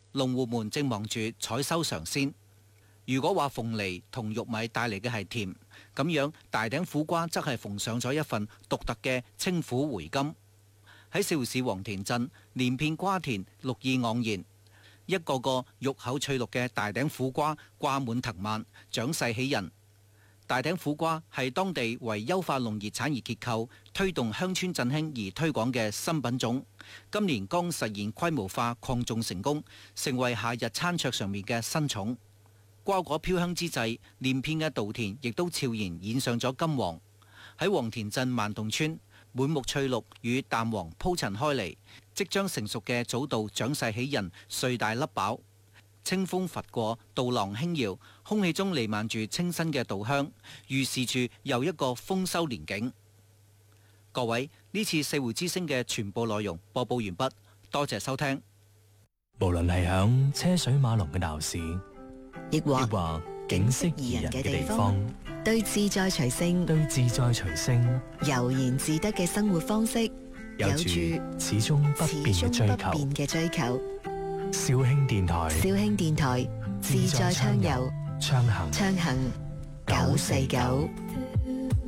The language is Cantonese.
農戶們正忙住採收嘗鮮。如果話鳳梨同玉米帶嚟嘅係甜，咁樣大頂苦瓜則係奉上咗一份獨特嘅清苦回甘。喺少市黃田鎮，連片瓜田綠意盎然，一個個肉厚翠綠嘅大頂苦瓜掛滿藤蔓，長勢喜人。大頂苦瓜係當地為優化農業產業結構、推動鄉村振興而推廣嘅新品種。今年剛實現規模化擴種成功，成為夏日餐桌上面嘅新寵。瓜果飄香之際，連片嘅稻田亦都悄然染上咗金黃。喺黃田鎮萬洞村，滿目翠綠與淡黃鋪陳開嚟，即將成熟嘅棗稻長勢喜人，穗大粒飽。清風拂過，稻浪輕搖，空氣中彌漫住清新嘅稻香，預示住又一個豐收年景。各位，呢次四會之聲嘅全部內容播報完畢，多謝收聽。 無論係響車水馬龍嘅鬧市， 亦或景色宜人嘅地方， 對自在隨性悠然自得嘅生活方式， 有住始終不變嘅追求。肇慶電台自在暢遊，暢行949。